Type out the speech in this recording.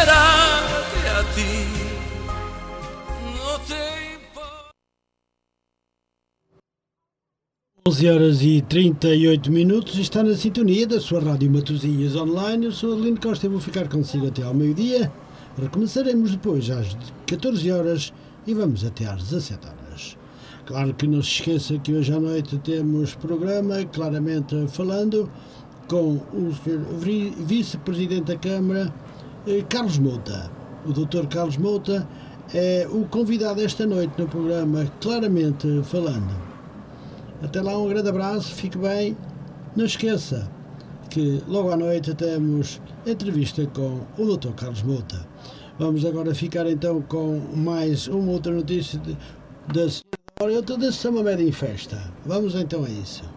chegará até a ti. No tempo. 11h38 está na sintonia da sua Rádio Matosinhos Online. Eu sou Adelino Costa e vou ficar consigo até ao meio-dia. Recomeçaremos depois às 14 horas e vamos até às 17 horas. Claro que não se esqueça que hoje à noite temos programa Claramente Falando com o Sr. Vice-Presidente da Câmara, Carlos Mouta. O Dr. Carlos Mouta é o convidado esta noite no programa Claramente Falando. Até lá, um grande abraço, fique bem. Não esqueça que logo à noite temos entrevista com o Dr. Carlos Mouta. Vamos agora ficar então com mais uma outra notícia da senhora da São Mamede em Festa. Vamos então a isso.